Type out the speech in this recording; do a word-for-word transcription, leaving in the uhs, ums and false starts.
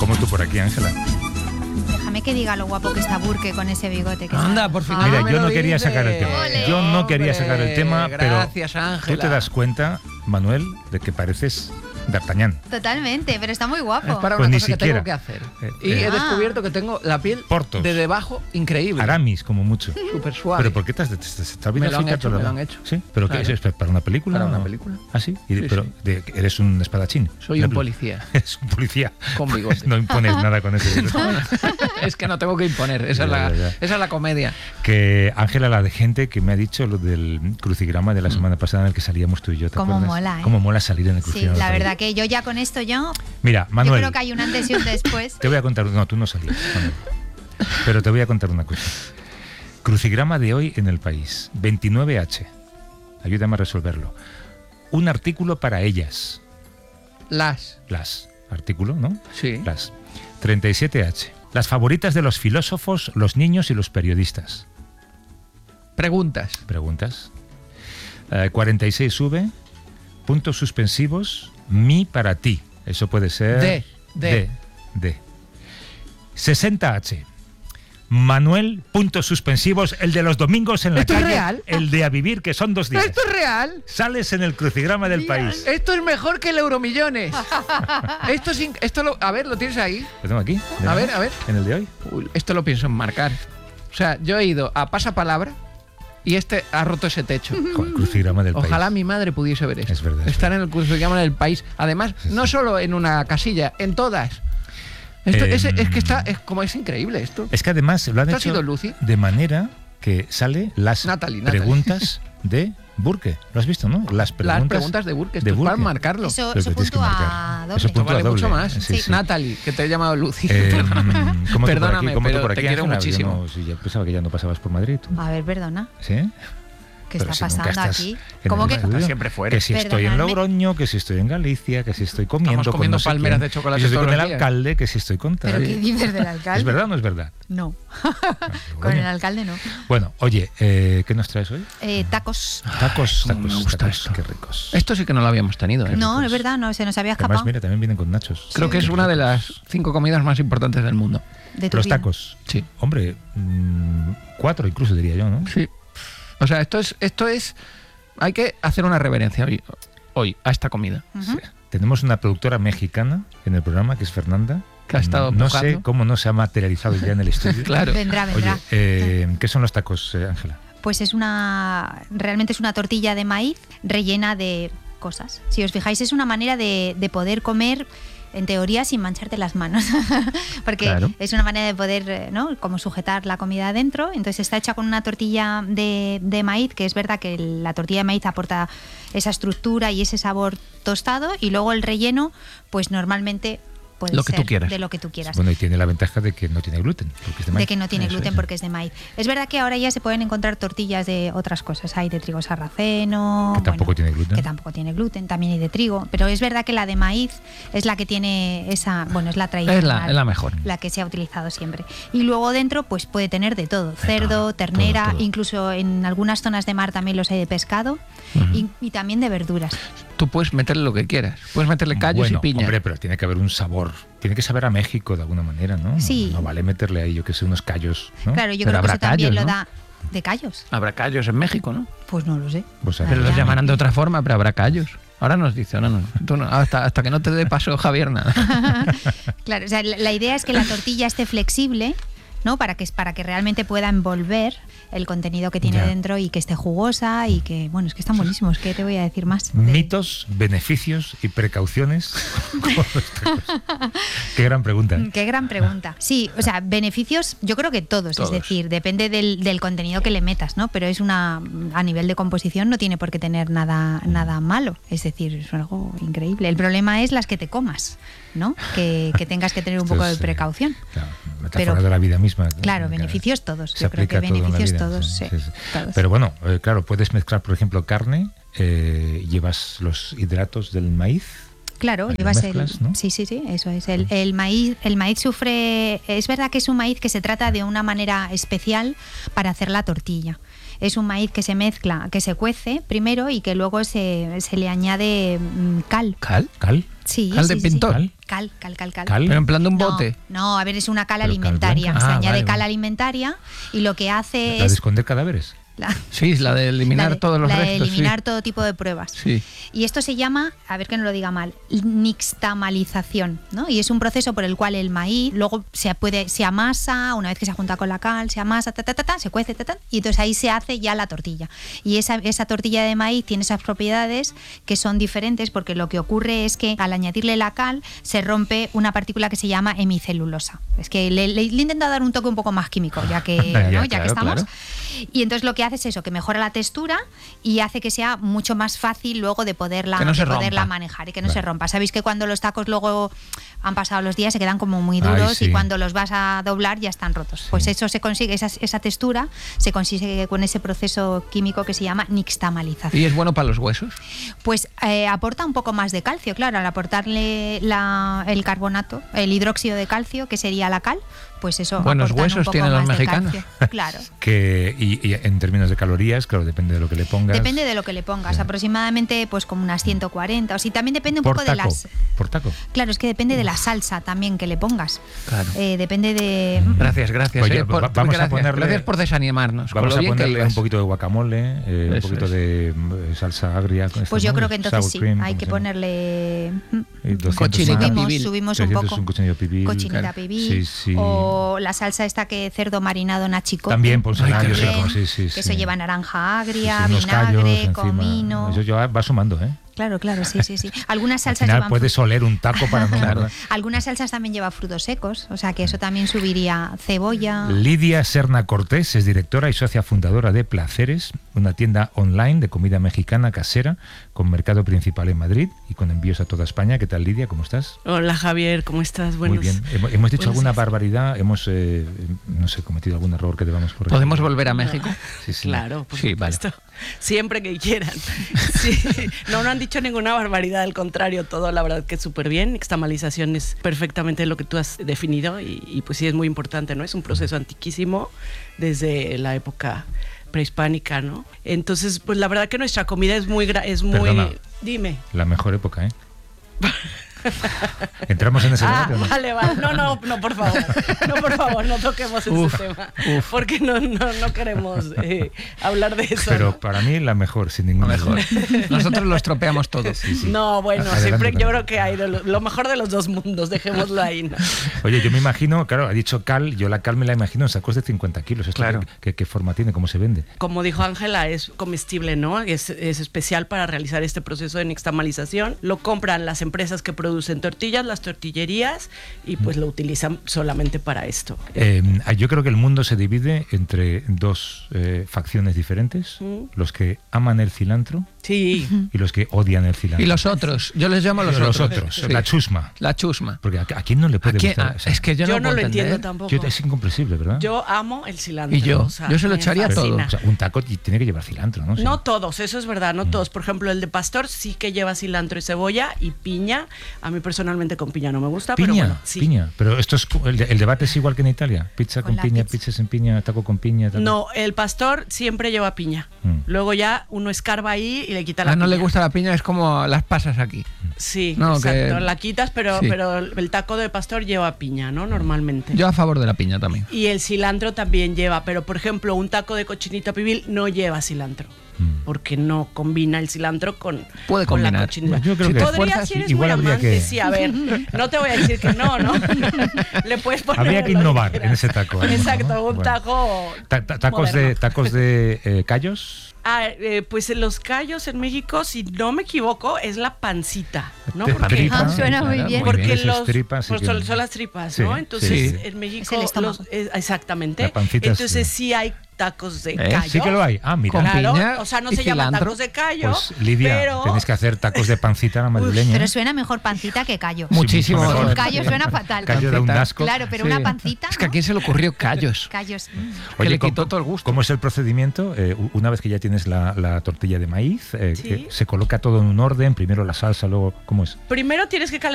como tú por aquí, Ángela. Déjame que diga lo guapo que está Burke con ese bigote que Anda, está. por fin. Ah, Mira, me yo lo no quería dices. sacar el tema. Ole. Yo no quería sacar el tema, pero Gracias, Ángela. tú te das cuenta, Manuel, de que pareces D'Artagnan. Totalmente, pero está muy guapo. Es para Pues una ni cosa que siquiera. tengo que hacer. Eh, Y eh. he Ah. descubierto que tengo la piel Portos. de debajo increíble. Aramis, como mucho. Súper suave. ¿Pero por qué te has, te, te, te has Me lo han fijado hecho, todo me lo demás? han hecho. ¿Sí? ¿Pero Claro. qué es? ¿Es para una película? Para o una no? película. ¿Ah, sí? Y de- Sí, pero sí. de- ¿eres un espadachín? Soy un policía. Es un policía. Con bigote. No impones nada con ese bigote. Es que no tengo que imponer. Esa, es, Ya, la, ya, ya. esa es la comedia. Que Ángela, la de gente que me ha dicho lo del crucigrama de la semana pasada en el que salíamos tú y yo, ¿te Cómo acuerdas? mola, ¿eh? Cómo mola salir en el Sí, crucigrama. la del verdad que yo ya con esto yo, Mira, yo Manuel, creo que hay un antes y un después. te voy a contar... No, tú no salías, Manuel. Pero te voy a contar una cosa. Crucigrama de hoy en El País. veintinueve hache. Ayúdame a resolverlo. Un artículo para ellas. Las. Las. Artículo, ¿no? Sí. Las. treinta y siete hache. Las favoritas de los filósofos, los niños y los periodistas. Preguntas. Preguntas. Eh, cuarenta y seis V. Puntos suspensivos. Mi para ti. Eso puede ser... De, de. De. de. sesenta hache. Manuel, puntos suspensivos, el de los domingos en la ¿Esto es calle, real? el de a vivir, que son dos días. ¿Esto es real? Sales en el crucigrama del país. Esto es mejor que el Euromillones. esto es in- esto lo, a ver, ¿lo tienes ahí? Lo tengo aquí. ¿de A nada? ver, a ver. En el de hoy. Uy, esto lo pienso enmarcar. O sea, yo he ido a pasapalabra y este ha roto ese techo. Con el crucigrama del Ojalá país. mi madre pudiese ver esto. Es verdad, es Estar en el crucigrama del país. Además, no solo en una casilla, en todas. Esto, Eh, es, es que está, es como es increíble esto. Es que además lo han ¿Esto ha hecho sido Lucy? de manera que sale las Natalie, Natalie. preguntas de Burke. ¿Lo has visto, no? Las preguntas, Las preguntas de Burke, esto de es para Burke. marcarlo. Eso, Lo eso que tienes que punto marcar. a doble. Eso Esto punto vale a doble. mucho más. Sí, sí. Natalie, que te he llamado Lucy. Eh, ¿cómo tú por Perdóname, aquí? ¿Cómo tú pero por te aquí, quiero Ángela? Yo muchísimo. no- sí, yo pensaba que ya no pasabas por Madrid. ¿tú? A ver, perdona. ¿Sí? ¿Qué Pero está si nunca pasando estás aquí? en ¿Cómo el que? estudio. Siempre fuera. Que si estoy en Perdonadme. Logroño, que si estoy en Galicia, que si estoy comiendo Estamos comiendo con no sé palmeras quién, de chocolate que si estoy todos con el los días. alcalde, que si estoy con tal. ¿Pero qué dices del alcalde? ¿Es verdad o no es verdad? No. Ah, Con bueno. el alcalde no. Bueno, oye, eh, ¿qué nos traes hoy? Eh, tacos. Tacos, cómo tacos, me gusta tacos, esto. qué ricos. Esto sí que no lo habíamos tenido. ¿eh? No, ricos. es verdad, no, se nos había Además, escapado. mira, también vienen con nachos. Creo que es Qué una de ricos. las cinco comidas más importantes del mundo. De tu Los vida. tacos. Sí. Hombre, mmm, cuatro incluso diría yo, ¿no? Sí. O sea, esto es, esto es. Hay que hacer una reverencia hoy, hoy a esta comida. Ujú. Sí. Tenemos una productora mexicana en el programa, que es Fernanda. Que ha estado No empujando. sé cómo no se ha materializado ya en el estudio. Claro. Vendrá, vendrá. Oye, eh, ¿qué son los tacos, eh, Ángela? Pues es una. Realmente es una tortilla de maíz rellena de cosas. Si os fijáis, es una manera de, de poder comer, en teoría, sin mancharte las manos. Porque Claro. es una manera de poder, eh, ¿no? Como sujetar la comida adentro. Entonces está hecha con una tortilla de, de maíz, que es verdad que la tortilla de maíz aporta esa estructura y ese sabor tostado. Y luego el relleno, pues normalmente puede Lo que tú ser quieras. de lo que tú quieras. Bueno, y tiene la ventaja de que no tiene gluten. Porque es de, De maíz. que no tiene Eso gluten es. porque es de maíz. Es verdad que ahora ya se pueden encontrar tortillas de otras cosas. Hay de trigo sarraceno. Que tampoco bueno, tiene gluten. Que tampoco tiene gluten. También hay de trigo. Pero es verdad que la de maíz es la que tiene esa. Bueno, es la tradicional. Es la, es la mejor. La que se ha utilizado siempre. Y luego dentro, pues puede tener de todo: cerdo, todo, ternera, todo, todo. incluso en algunas zonas de mar también los hay de pescado. y, y también de verduras. Tú puedes meterle lo que quieras. Puedes meterle callos Bueno, y piña. Hombre, pero tiene que haber un sabor. Tiene que saber a México de alguna manera, ¿no? Sí. No, no vale meterle ahí, yo que sé, unos callos, ¿no? Claro, yo Pero creo que habrá eso también callos, lo ¿no? da. ¿De callos? Habrá callos en México, ¿no? Pues no lo sé. Pues, a Ah, Pero ver, los ya. llamarán de otra forma, pero habrá callos. Ahora nos dice, no, no, no. Tú no, hasta, hasta que no te dé paso, Javier, nada. Claro, o sea, la, la idea es que la tortilla esté flexible, ¿no? Para que, para que realmente pueda envolver el contenido que tiene Ya. dentro y que esté jugosa y que, bueno, es que están buenísimos. ¿Qué te voy a decir más? De- mitos, beneficios y precauciones con los tacos. Qué gran pregunta. ¿eh? Qué gran pregunta. Sí, o sea, beneficios yo creo que todos, Todos. es decir, depende del, del contenido que le metas, ¿no? Pero es una, a nivel de composición no tiene por qué tener nada, nada malo, es decir, es algo increíble. El problema es las que te comas, ¿no? Que, que tengas que tener un Esto poco es, de eh, precaución. Claro, metáfora Pero- de la vida misma. Claro, Que beneficios todos. se Yo creo que aplica todo en la beneficios vida, todos, sí, sí, sí, sí. todos. Pero bueno, eh, claro, puedes mezclar, por ejemplo, carne, eh, llevas los hidratos del maíz. Claro, Ahí lo llevas mezclas, el. ¿no? Sí, sí, sí, eso es. El, el maíz, el maíz sufre. Es verdad que es un maíz que se trata de una manera especial para hacer la tortilla. Es un maíz que se mezcla, que se cuece primero y que luego se, se le añade mm, cal. ¿Cal? ¿Cal? Sí, ¿Cal sí, de sí, sí. pintor? ¿Cal? cal, cal, cal, cal. ¿Cal? Pero en plan de un No, bote. No, a ver, es una cal Pero cal alimentaria. blanca. Se Ah, añade vale, cal vale. alimentaria y lo que hace ¿La de es esconder cadáveres? la, Sí, la de eliminar la de- todos los la de restos. eliminar sí. todo tipo de pruebas. Sí. Y esto se llama, a ver que no lo diga mal, nixtamalización, ¿no? Y es un proceso por el cual el maíz luego se puede se amasa, una vez que se junta con la cal, se amasa, ta, ta, ta, ta, se cuece, ta, ta, y entonces ahí se hace ya la tortilla. Y esa, esa tortilla de maíz tiene esas propiedades que son diferentes porque lo que ocurre es que al añadirle la cal se rompe una partícula que se llama hemicelulosa. Es que le, le, le he intentado dar un toque un poco más químico, ya que, Ya, ¿no? ya claro, que estamos. claro. Y entonces lo que hace es eso, que mejora la textura y hace que sea mucho más fácil luego de poderla, Que no de se poderla rompa. manejar y que no Vale. se rompa. Sabéis que cuando los tacos luego han pasado los días se quedan como muy Ay, duros sí. y cuando los vas a doblar ya están rotos. Pues eso se consigue, esa, esa textura se consigue con ese proceso químico que se llama nixtamalización. ¿Y es bueno para los huesos? Pues eh, aporta un poco más de calcio, claro, al aportarle la, el carbonato, el hidróxido de calcio, que sería la cal, pues eso Buenos aportan un huesos poco tienen los más de mexicanos. calcio. Claro. Que, y, y en términos de calorías, claro, depende de lo que le pongas. Depende de lo que le pongas, Ya. aproximadamente pues como unas ciento cuarenta, o sí, también depende un por poco taco, de las... por taco. Claro, es que depende de la salsa también que le pongas. Claro. Eh, depende de... Gracias, gracias. Oye, eh, por- va- vamos a gracias, ponerle- gracias por desanimarnos. con Vamos lo a bien que ponerle ibas. un poquito de guacamole, eh, un Eso poquito es. de mm, salsa agria. con Pues esto, yo ¿no? creo que entonces Sour sí, cream, hay ¿cómo que se llama? ponerle... Y doscientos Cochinita más. Subimos, pibil. subimos un trescientos poco. un cochinillo pibil. Cochinita Claro. pibil. Sí, sí. O la salsa esta que cerdo marinado nachicote. También, pónsela, Ay, yo sé también, cómo, sí, sí, Que sí. eso lleva naranja Sí, agria, sí, unos callos vinagre, encima. comino... Eso ya va sumando, ¿eh? Claro, claro, sí, sí, sí. Algunas Al salsas final llevan puedes fru- oler un taco para no Claro. engordar. Algunas salsas también llevan frutos secos, o sea que eso también subiría cebolla. Lidia Serna Cortés es directora y socia fundadora de Placeres, una tienda online de comida mexicana casera con mercado principal en Madrid y con envíos a toda España. ¿Qué tal, Lidia? ¿Cómo estás? Hola Javier, ¿cómo estás? Buenos, Muy bien. Hemos, hemos dicho buenos alguna días. barbaridad, hemos, eh, no sé, cometido algún error que debamos corregir. ¿Podemos volver a México? Sí, sí. Claro, por Sí, vale. supuesto. Siempre que quieran. Sí. No, no han dicho ninguna barbaridad, al contrario, todo la verdad que es súper bien. Nixtamalización es perfectamente lo que tú has definido y, y pues sí es muy importante, ¿no? Es un proceso antiquísimo desde la época prehispánica, ¿no? Entonces, pues la verdad que nuestra comida es muy... gra- es muy Perdona. Dime. La mejor época, ¿eh? ¿Entramos en ese Ah, debate o no? vale, vale. No, no, no, por favor. No, por favor, no toquemos Uf, ese tema. uf. Porque no, no, no queremos eh, hablar de eso. Pero ¿no? para mí la mejor, sin ninguna Mejor. duda. Nosotros lo estropeamos todo. Sí, sí. No, bueno, Adelante, siempre yo adelante. creo que hay de lo, lo mejor de los dos mundos, dejémoslo ahí, ¿no? Oye, yo me imagino, claro, ha dicho cal, yo la cal me la imagino en sacos de cincuenta kilos. ¿Esto Claro. qué, qué- qué forma tiene? ¿Cómo se vende? Como dijo Ángela, es comestible, ¿no? Es, es especial para realizar este proceso de nixtamalización. Lo compran las empresas que producen tortillas, las tortillerías, y pues lo utilizan solamente para esto. Eh, yo creo que el mundo se divide entre dos eh, facciones diferentes, Mm. los que aman el cilantro Sí. y los que odian el cilantro. Y los otros, yo les llamo los, Los otros. otros, Sí. la chusma. La chusma. Porque a, a quién no le ¿A puede quién? gustar. Ah, O sea, es que yo, Yo no, no puedo lo entiendo entender. tampoco. yo- es incomprensible, ¿verdad? Yo amo el cilantro. Y yo, o sea, yo se lo me echaría fascina. todo. O sea, un taco y tiene que llevar cilantro, ¿no? Sí. No todos, eso es verdad, no todos. Por ejemplo, el de pastor sí que lleva cilantro y cebolla y piña. A mí personalmente con piña no me gusta, Piña, pero bueno, sí. piña. Pero esto es el, el debate es igual que en Italia. Pizza Con con, la piña, pizza. pizza sin piña, taco con piña. Taco. No, el pastor siempre lleva piña. Mm. Luego ya uno escarba ahí y le quita la Ah, no piña. le gusta la piña, es como las pasas aquí. Sí, No, que- exacto. La quitas, pero, sí. pero el taco de pastor lleva piña, ¿no? Normalmente. Yo a favor de la piña también. Y el cilantro también lleva, pero por ejemplo, un taco de cochinita pibil no lleva cilantro. Mm. Porque no combina el cilantro con, Puede con la combinar. cochinita. Yo creo Si que te Podría, esfuerzas, si eres igual muy habría amante, que- sí, a ver, no te voy a decir que no, ¿no? Le puedes poner Habría que lo innovar quieras. en ese taco, ¿no? Exacto, un Bueno. taco Ta- ta- tacos de, moderno. tacos de eh, callos. Ah, eh, pues en los callos en México, si no me equivoco, es la pancita, ¿no? Te- Porque, tripa, Ah, suena muy claro, bien. porque bien, esas los tripas sí pues que- son, son las tripas, Sí, ¿no? sí, Entonces sí. en México Es el estómago. los- eh, exactamente. La pancita es- Entonces sí hay tacos de ¿Eh? callo. Sí que lo hay. Ah, mira. Con Claro, piña o sea, no y se llaman cilantro. tacos de callo, Pues Lidia, pero tenéis que hacer tacos de pancita a la madrileña. Pero suena mejor pancita que callo. Sí, Muchísimo mucho mejor. Un mejor. callo Sí. suena fatal. Callo da un Pancita. asco. Claro, pero Sí. una pancita, Es que a ¿no? quién se le ocurrió callos. Callos. mm. que le ¿cómo- quitó todo el gusto. ¿Cómo es el procedimiento? Eh, u- una vez que ya tienes la, la tortilla de maíz, eh, Sí. eh, se coloca todo en un orden, primero la salsa, luego, ¿cómo es? primero tienes que calentar